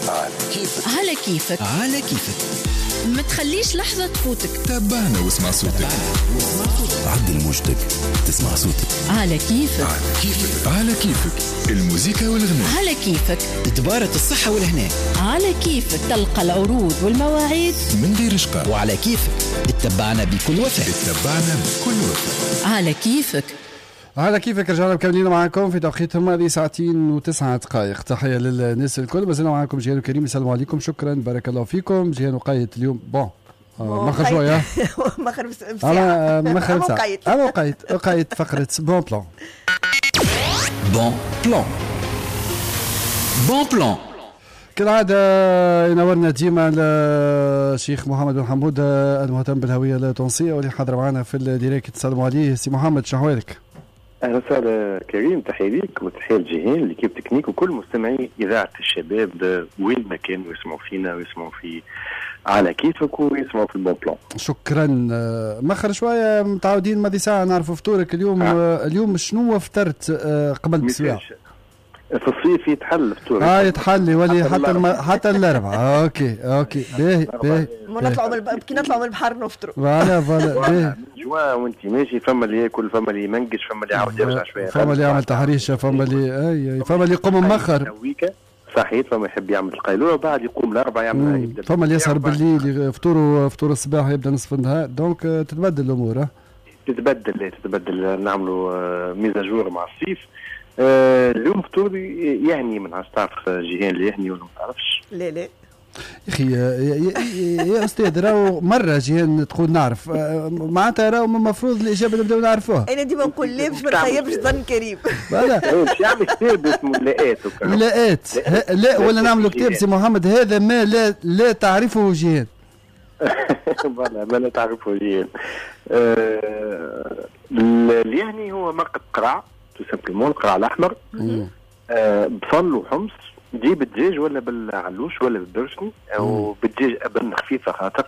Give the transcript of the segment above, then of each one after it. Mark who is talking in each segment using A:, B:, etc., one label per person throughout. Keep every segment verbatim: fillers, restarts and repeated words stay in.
A: على كيفك.
B: على كيفك.
C: على كيفك.
B: ما تخليش لحظة تفوتك.
C: تابعنا واسمع صوتك. عدل موجتك تسمع صوتك.
B: على كيفك.
C: على كيفك. على كيفك. الموسيقى والغناء
B: على كيفك.
C: تبارة الصحة والهناء
B: على كيفك. تلقى العروض والمواعيد
C: من غير إشقاء. وعلى كيفك اتبعنا بكل وفاء. اتبعنا بكل وفاء.
B: على كيفك.
D: على كيفك. رجعنا مكملين معكم في توقيتهم هذه ساعتين وتسعة دقائق. تحية للناس الكل. ما زلنا معكم جيهان وكريم. السلام عليكم. شكرا بارك الله فيكم. جيهان وقيت اليوم بون مخر شوية
E: مخر بساعة
D: أنا مخر بساعة أنا وقيت وقيت فقرة بون بلان.
C: بون بلان بون بلان
D: كالعادة ينورنا ديما الشيخ محمد بن حمود المهتم بالهوية التونسية واللي حاضر معنا في الديريكت. السلام عليكم سي محمد، شنو أحوالك؟
F: اهلا وسهلا كريم، تحيه ليك وتحيه لجيهان ليكيب تكنيك وكل مستمعي اذاعه الشباب وين ما كانوا يسمعوا فينا ويسمعوا في على كيفك ويسمعوا في البون بلان.
D: شكرا. مخر شويه متعودين ماضي ساعه نعرفوا فطورك اليوم. آه. اليوم شنو فطرت قبل بساعه؟
F: في الصيف يتحل فطور.
D: اه يتحل يولي حتى الم... حتى الاربعاء. اوكي اوكي باهي باهي.
E: نطلعوا من كي نطلعوا من البحر نفطروا.
D: فوالا فوالا باهي.
F: جوا وانت ماشي فما اللي ياكل، فما اللي يمنقش، فما اللي يعاود يرجع شويه،
D: فما اللي يعمل تحريشه، فما اللي اي فما اللي يقوم مأخر
F: صحيح، فما يحب يعمل القيلوله بعد يقوم الاربعه يعمل يبدا،
D: فما اللي يسهر بالليل فطور فطور الصباح يبدا نصف النهار. دونك تتبدل الامور.
F: تتبدل لا تتبدل نعملوا ميزاجور مع الصيف. آه اليوم فطوري يعني من عرفت تعرف جيهان اللي يهني ولا ما تعرفش؟
E: لا لا
D: يا اخي يا, يا, يا استاذ راهو مره جيهان تقول نعرف معناتها راهو المفروض الاجابه نبداو نعرفوها.
E: انا ديما نقول لا باش ما نخيبش ظن كريم.
F: لا باش يعمل كتاب اسمه لاءات
D: لاءات لا ولا نعملوا كتاب سي محمد هذا ما لا لا تعرفه جيهان.
F: فوالا ما لا تعرفه جيهان. اللي يعني هو مرقة قرع تو سامبلومون، القرع الاحمر آه بصل وحمص. تجيب الدجاج ولا بالعلوش ولا بالبرشني او بالدجاج ابن خفيفه خاطر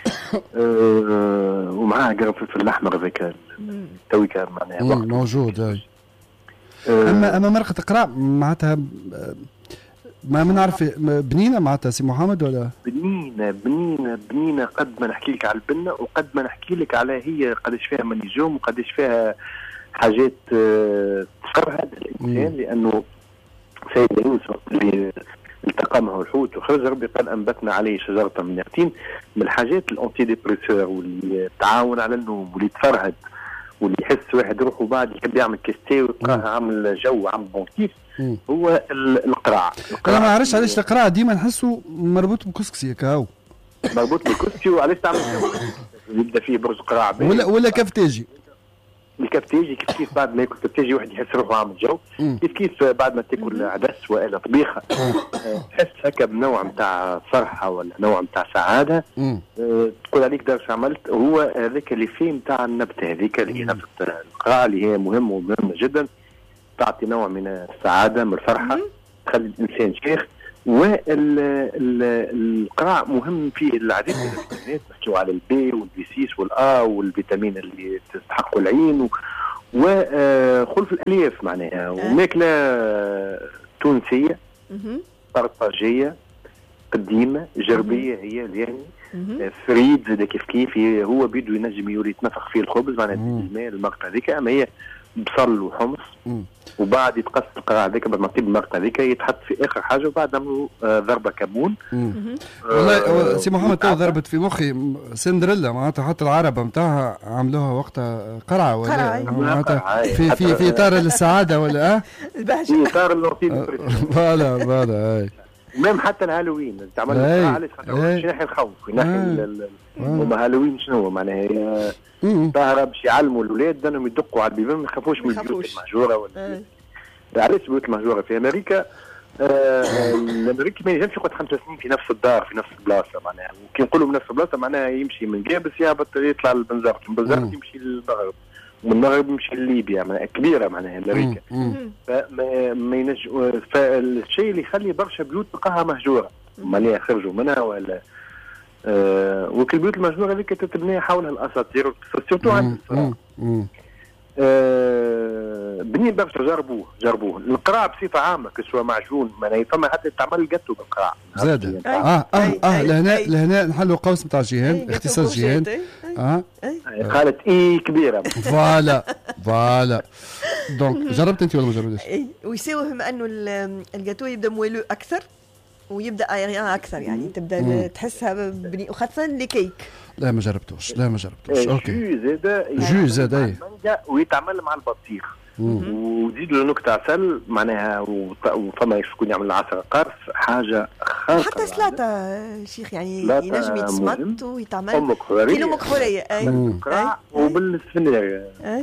F: آه ومعها قرن فلفل الاحمر هذاك تويكا معناها
D: موجود. هاي آه اما اما مرقه قرع معناتها ما نعرف بنينه معناتها سي محمد ولا
F: بنينه بنينه بنينه قد ما نحكي لك على البنه وقد ما نحكي لك على هي قداش فيها منيجوم وقداش فيها حاجات تفرهد الانسان. لانه سيدنا يوسف اللي التقى معه الحوت وخرج ربي قال انبتنا عليه شجره من يقطين. من الحاجات الانتي ديبريسور واللي تعاون على النوم واللي تفرهد واللي يحس واحد روحه بعد يحب يعمل كيستي ويبقى عامل جو عامل بونكيف هو القراع.
D: انا ما عرفش علاش القراع ديما نحسه مربوط بكسكسي كاو
F: مربوط بالكسكسي. وعلاش تعمل يبدا فيه برج قراع
D: ولا ولا كفتاجي.
F: الكفتاجي كيف كيف بعد ما ياكل كفتاجي واحد يحس روحه عامل جو. كيف كيف بعد ما تاكل عدس والا طبيخه تحس هكا بنوع نتاع فرحه ولا نوع نتاع سعاده. أه تقول عليك دارش عملت. هو هذاك اللي فيه نتاع النبته هذيك اللي هي نبته القراع اللي هي مهمه ومهمه جدا، تعطي نوع من السعاده من الفرحه، تخلي الانسان شيخ. والقراع مهم فيه العديد من الفيتامينات، نحكيو على البي والبي سيس والآ والفيتامين اللي تستحقوا العين وخلف الألياف معناها. وماكلة تونسية طرطاجية قديمة جربية هي يعني فريد زي كيف كيف هو بيدو ينجم يولي يتنفخ فيه الخبز معناها الماء المرقة هذيك. أما هي بصل وحمص وبعد يتقص القراع هذاك بعد ما تطيب المرقه هذيك يتحط في اخر حاجه وبعد نعملوا آه ضربه كمون.
D: والله آه سي محمد تو ضربت في مخي سندريلا معناتها حتى العربه نتاعها عملوها وقتها قرعه ولا معناتها في في في اطار السعاده ولا اه
F: في اطار اللوطين
D: فوالا فوالا. هاي
F: ميم حتى الهالوين تعمل قرعه علاش خاطر من ناحيه الخوف من ناحيه هما هالوين شنو معناها هي طاهره باش يعلموا الاولاد انهم يدقوا على البيبان ما يخافوش من البيوت المهجوره ولا علاش البيوت المهجوره في امريكا. آه الامريكي ما ينجمش يقعد خمس سنين في نفس الدار في نفس البلاصه معناها. وكي نقولوا من نفس البلاصه معناها يمشي من جابس يهبط يطلع للبنزرت، من بنزرت يمشي للمغرب ومن المغرب يمشي لليبيا معناها كبيره معناها امريكا. فما ما ينج فالشيء اللي يخلي برشا بيوت تلقاها مهجوره معناها يخرجوا منها ولا آه وكل البيوت المهجوره هذيك تتبني حولها الاساطير سورتو عند الصراحه. آه بنين برشا جربوه جربوه القراع بصفه عامه كسوا معجون ما فما حتى تعمل الجاتو بالقراع
D: زاد اه اه اه لهنا لهنا نحلوا قوس نتاع جيهان اختصاص جيهان اه
F: قالت اي كبيره
D: فوالا فوالا دونك جربت انت ولا ما جربتش؟
E: اي ويساوهم انه الجاتو يبدا موالو اكثر ويبدا ايريان اكثر يعني تبدا تحسها بني وخاصه لي كيك.
D: لا ما جربتوش لا ما جربتوش
F: اوكي جو زاد
D: جو زاد اي
F: ويتعمل مع البطيخ وزيدوا له نكته عسل معناها وفما شكون يعمل عسل قرص حاجه خاصه
E: حتى سلاطه شيخ يعني ينجم يتسمط ويتعمل
F: امك حوريه
E: كيلو مكحوريه
F: اي وبالسفنجه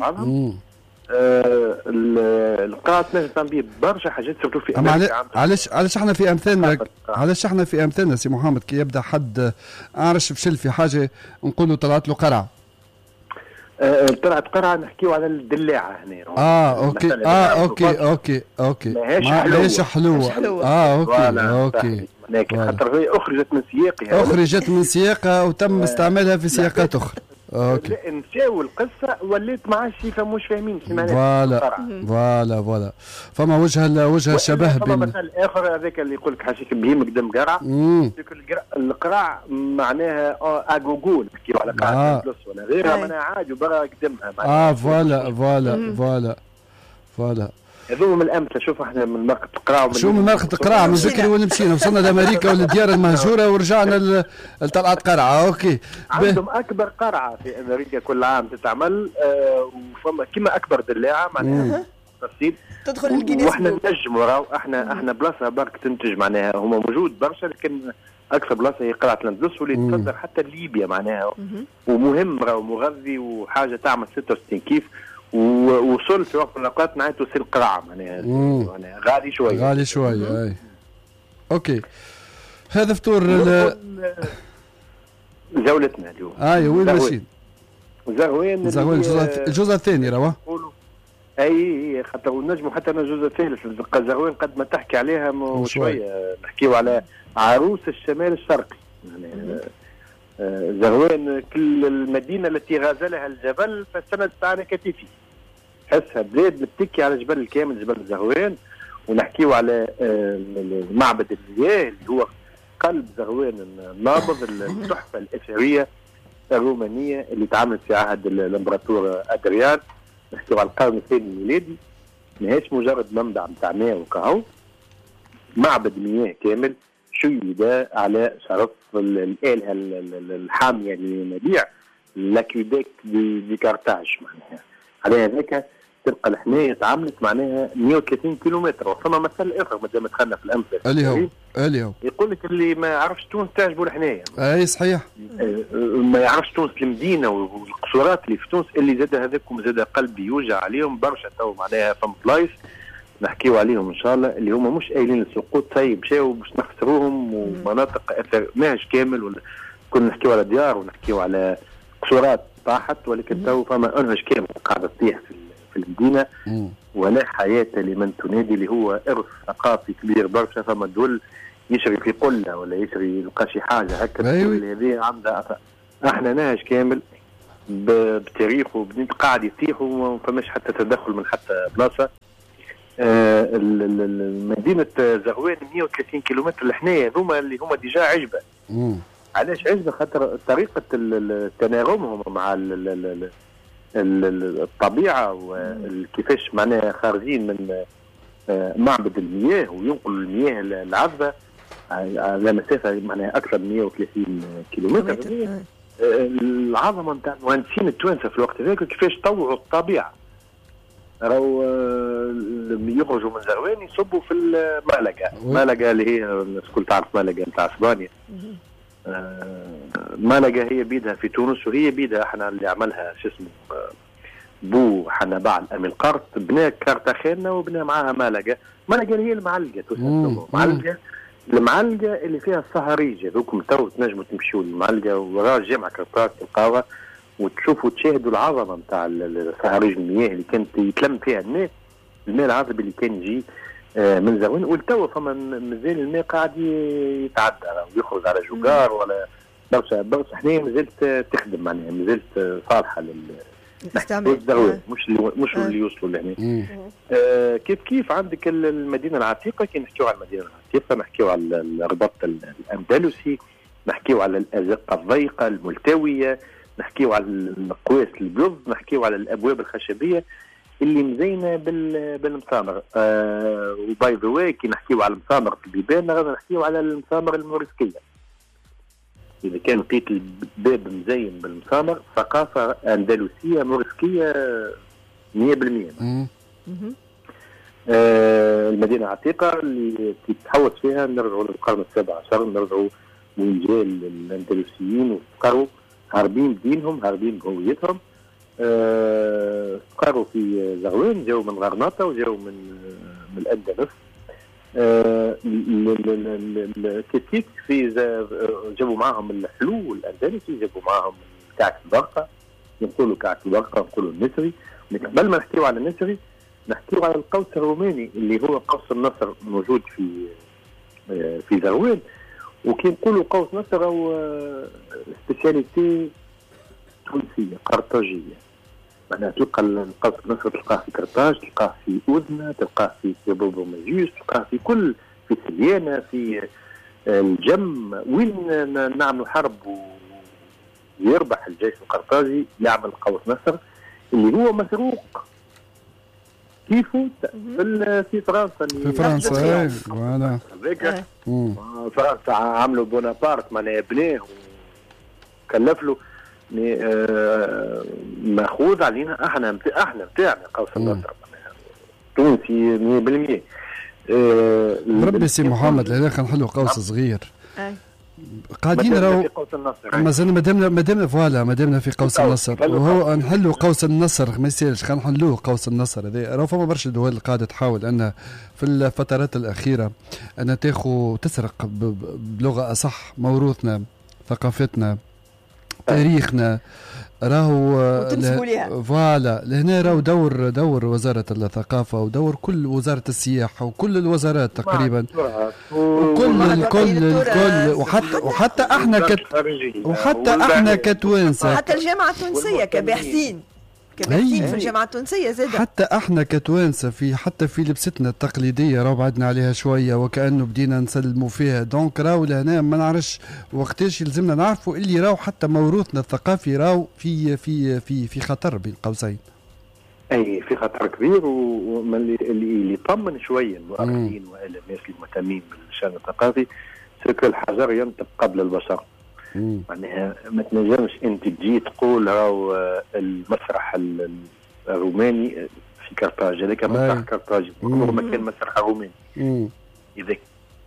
F: آه القراءة تنجم تعمل بيه برشا حاجات سورتو في
D: امريكا. علاش علاش احنا في امثالنا علاش احنا في امثالنا سي محمد كي يبدا حد اعرش فشل في حاجه نقولوا طلعت له قرعه
F: آه طلعت قرعه نحكيو على الدلاعه هنا
D: اه اوكي اه اوكي اوكي اوكي ماهيش حلوه اه اوكي اوكي
F: لكن خاطر هي اخرجت من سياقها
D: اخرجت من سياقها وتم استعمالها في سياقات اخرى. اوكي
F: نساو القصه وليت ما عادش يفهموش فاهمين
D: فوالا فوالا فوالا فما وجه وجه الشبه
F: بين مثل اخر هذاك اللي يقول لك حاشيك بهيم قدام قرع القرع معناها اغوغول نحكيو على قاعده فلوس ولا غيرها معناها عادي وبرا قدامها
D: اه فوالا فوالا فوالا فوالا
F: هذوما من الامثله. شوف احنا من مرقه القراع
D: شو من مرقه القراع من ذكري وين مشينا وصلنا لامريكا والديار المهجوره ورجعنا لطلعت قرعه. اوكي
F: عندهم اكبر قرعه في امريكا كل عام تتعمل آه وفما كما اكبر دلاعه معناها تفصيل
E: تدخل الجينيس
F: واحنا نجموا راهو احنا احنا بلاصه برك تنتج معناها هما موجود برشا لكن اكثر بلاصه هي قرعه الاندلس واللي تصدر حتى ليبيا معناها ومهم راهو مغذي وحاجه تعمل ستة وستين كيف ووصل في وقت من الاوقات نهايه توصل قرعه معناها يعني غالي شويه
D: غالي شويه اي اوكي. هذا فطور
F: جولتنا اليوم.
D: اي وين ماشيين؟
F: زغوين
D: زغوين الجزء الثاني راه
F: اي خاطر نجموا حتى انا الجزء الثالث زغوين قد ما تحكي عليها شويه نحكيو على عروس الشمال الشرقي يعني زغوين كل المدينه التي غازلها الجبل فالسند تاعنا كتيفي حسها بلاد بتكي على جبل الكامل جبل زغوين ونحكيو على معبد المياه اللي هو قلب زغوين النابض التحفه الاثريه الرومانيه اللي تعملت في عهد الامبراطور ادريان نحكيو على القرن الثاني الميلادي ماهيش مجرد منبع نتاع ماء وكهو معبد مياه كامل شيد على شرف الآلهة الحامية للمبيع لاكيوديك دي, دي كارتاج معناها على هذاك تلقى الحماية تعاملت معناها مئة وثلاثين كيلومتر. وفما مثل آخر مادام دخلنا في الأمثلة
D: اللي هو اللي هو
F: يقول لك اللي ما يعرفش تونس تعجبه الحناية.
D: أي صحيح
F: ما يعرفش تونس المدينة والقصورات اللي في تونس اللي زاد هذاكم زاد قلبي يوجع عليهم برشا تو معناها فم بلايص نحكيو عليهم ان شاء الله اللي هما مش قايلين السقوط طيب مشاو باش نخسروهم ومناطق اثر ماهيش كامل ولا كنا نحكيو على ديار ونحكيو على قصورات طاحت ولكن تو فما انهج كامل قاعده تطيح في, في المدينه ولا حياه لمن تنادي اللي هو ارث ثقافي كبير برشا. فما دول يشري في قله ولا يشري يلقى شي حاجه هكا اللي هذه عندها احنا نهج كامل بتاريخه قاعد يطيح وما فماش حتى تدخل من حتى بلاصه. آه مدينة زغوان مئة وثلاثين كيلومتر لحنايا هذوما اللي هما ديجا عجبة. علاش عجبة؟ خاطر طريقة تناغمهم مع ال ال ال الطبيعة وكيفاش معناها خارجين من معبد المياه وينقلوا المياه العذبة على مسافة معناها أكثر من مئة وثلاثين كيلومتر. العظمة نتاع المهندسين التوانسة في الوقت هذاك كيفاش طوعوا الطبيعة راهو يخرجوا من زغوان يصبوا في مالقا. مالقا اللي هي الكل تعرف مالقا نتاع اسبانيا. مالقا هي بيدها في تونس وهي بيدها احنا اللي عملها شو اسمه بو حنبع الامين قرط بنى كارتاخينا وبنى معاها مالقا. مالقا هي المعلقه تسمى معلقه المعلقه اللي فيها الصهاريج هذوكم تو تنجموا تمشوا المعلقه وراه جامع كرطاس تلقاوها وتشوفوا تشاهدوا العظمه نتاع صهاريج المياه اللي كانت يتلم فيها الماء الماء العذب اللي كان يجي من زغوان والتو فما مازال الماء قاعد يتعدى ويخرج على جوجار ولا برشا برشا حنايا مازالت تخدم معناها مازالت صالحه
E: استعمال
F: مش اللي مش اللي يوصلوا لهنا. آه كيف كيف عندك المدينه العتيقه، كي نحكيو على المدينه العتيقه نحكيو على الرباط الاندلسي، نحكيو على الازقه الضيقه الملتويه، نحكيو على القواس البيض، نحكيو على الابواب الخشبيه اللي مزينه بالمسامر. آه وباي ذا واي كي نحكيو على المسامر في البيبان غادي نحكيو على المسامر الموريسكيه. إذا كان لقيت الباب مزين بالمسامر ثقافة أندلسية موريسكية مية بالمية. آه المدينة العتيقة اللي تتحوس فيها نرجعوا للقرن السابع عشر، نرجعوا وين جاء الأندلسيين وفقروا هاربين بدينهم هاربين بهويتهم. آه فقروا في زغوان، جاوا من غرناطة وجاوا من من الأندلس. آه كيف في جابوا معهم الحلو الأندلسي، جابوا معهم كعك البرقة، نقولوا كعك البرقة نقولوا النسري. قبل ما نحكيو على النسري نحكيو على القوس الروماني اللي هو قوس النصر موجود في آه في زغوان. وكي نقولوا قوس نصر أو سبيسياليتي تونسية قرطاجية، معناها تلقى القوس النصر تلقاه في قرطاج، تلقاه في أذنة، تلقاه في بوبو مجيوس، تلقاه في كل في سليانة، في الجم، وين نعملوا حرب ويربح الجيش القرطاجي يعمل قوس نصر اللي هو مسروق كيفه في فرنسا.
D: في فرنسا اي فوالا
F: فرنسا عملوا بونابرت معناها بناه وكلف له آه ماخوذ علينا احنا متاع احنا بتاعنا قوس النصر تونسي مية بالمية.
D: آه ربي سي محمد هذا خلينا نحلوا قوس صغير قاعدين راهو مازال مادامنا مادامنا فوالا مادامنا في قوس النصر وهو نحلوا قوس النصر ما يصيرش خلينا نحلوه قوس النصر هذا. راهو فما برشا دول قاعده تحاول ان في الفترات الاخيره ان تاخذ تسرق بلغه اصح موروثنا ثقافتنا تاريخنا. راهو فوالا لهنا راهو دور دور وزارة الثقافة ودور كل وزارة السياحة وكل الوزارات تقريبا وكل الكل الكل وحتى وحتى احنا كت وحتى احنا كتوانسة
E: حتى الجامعة التونسية كباحثين كباحثين في الجامعة التونسية زاد
D: حتى احنا كتوانسة في حتى في لبستنا التقليدية راهو بعدنا عليها شوية وكأنه بدينا نسلموا فيها. دونك راهو لهنا ما نعرفش وقتاش يلزمنا نعرفوا اللي راهو حتى موروثنا الثقافي راهو في في في في خطر بين قوسين.
F: اي في خطر كبير واللي اللي يطمن شوية المؤرخين والا الناس المهتمين بالشأن الثقافي سكر الحجر ينطق قبل البشر. معناها ما تنجمش انت تجي تقول راهو المسرح الروماني في قرطاج هذاك مسرح قرطاجي عمره ما كان مسرح روماني. اذا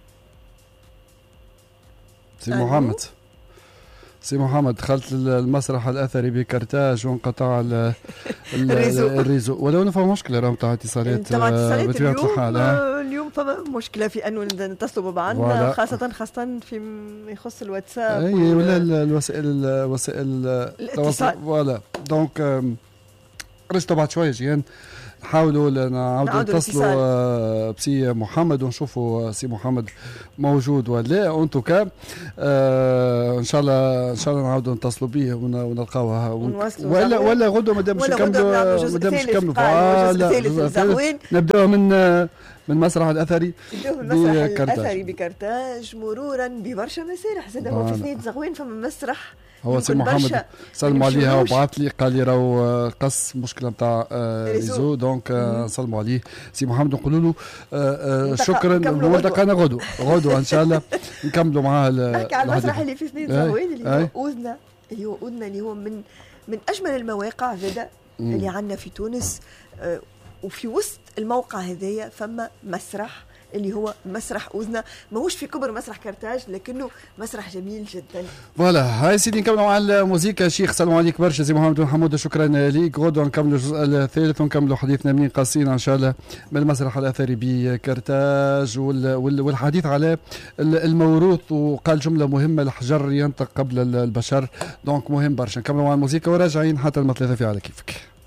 D: سي محمد سي محمد دخلت المسرح الاثري بقرطاج وانقطع الريزو ولو انه فما مشكله راهو نتاع اتصالات
E: بطبيعه الحال. اليوم فما مشكله في انه نتصلوا ببعضنا خاصه خاصه في يخص الواتساب
D: اي ولا الوسائل وسائل التواصل فوالا. دونك رجعوا بعد شويه جيان نحاولوا نعاودوا نتصلوا بسي محمد ونشوفوا سي محمد موجود ولا انتو كان آه ان شاء الله ان شاء الله نعاودوا نتصلوا به ونلقاوها ولا ولا غدوه مادام باش نكملوا مادام باش نكملوا فوالا نبداو من من المسرح الاثري
E: المسرح الاثري بقرطاج مرورا ببرشا مسارح زاد هو في ثنية زغوين فما مسرح
D: هو سي محمد سلموا عليها وبعث لي قال لي راهو قص مشكله نتاع ريزو. دونك نسلموا عليه سي محمد نقولوا له شكرا ملتقانا غدوه غدوه ان شاء الله نكملوا معاه
E: نحكي على المسرح اللي في ثنية زغوين اللي هو أذنة اللي هو أذنة اللي هو من من اجمل المواقع زاد اللي عندنا في تونس. وفي وسط الموقع هذايا فما مسرح اللي هو مسرح أذنة ماهوش في كبر مسرح قرطاج لكنه مسرح جميل جدا.
D: فوالا هاي سيدي نكملوا مع الموسيقى. شيخ سلام عليك برشا سي محمد حمودة شكرا ليك. غدوة نكملوا الجزء الثالث ونكملوا حديثنا منين قاصين ان شاء الله من المسرح الاثري بقرطاج والحديث على الموروث. وقال جملة مهمة الحجر ينطق قبل البشر. دونك مهم برشا نكملوا مع الموسيقى وراجعين حتى المثلاثة في على كيفك.